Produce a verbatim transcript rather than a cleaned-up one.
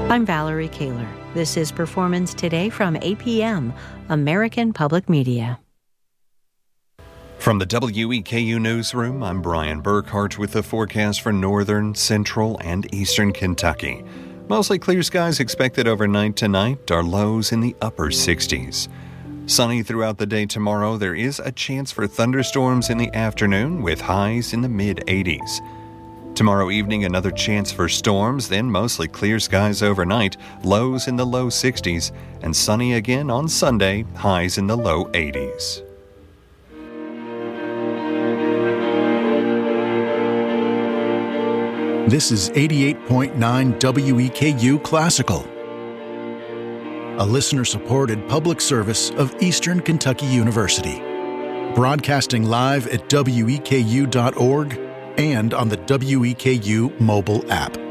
I'm Valerie Kaler. This is Performance Today from A P M, American Public Media. From the W E K U Newsroom, I'm Brian Burkhart with the forecast for northern, central, and eastern Kentucky. Mostly clear skies expected overnight tonight, our lows in the upper sixties. Sunny throughout the day tomorrow. There is a chance for thunderstorms in the afternoon with highs in the mid-eighties. Tomorrow evening, another chance for storms, then mostly clear skies overnight, lows in the low sixties, and sunny again on Sunday, highs in the low eighties. This is eighty-eight point nine W E K U Classical, a listener-supported public service of Eastern Kentucky University, broadcasting live at W E K U dot org and on the W E K U mobile app.